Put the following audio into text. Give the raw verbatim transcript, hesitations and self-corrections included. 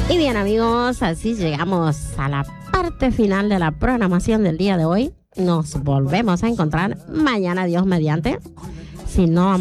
Y bien, amigos, así llegamos a la parte final de la programación del día de hoy. Nos volvemos a encontrar mañana, Dios mediante. Si no